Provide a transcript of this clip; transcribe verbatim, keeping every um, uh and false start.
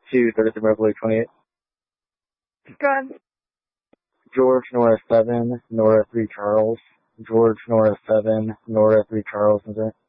two thirty-three Beverly twenty-eight. Go ahead. George Nora seven, Nora three Charles. George Nora seven, Nora three Charles, Missouri.